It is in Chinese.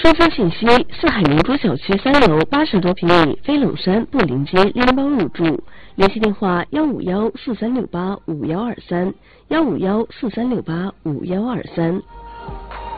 收发信息：四海明珠小区3楼80多平米，飞龙山布林街拎包入住。联系电话：15143685123，15143685123。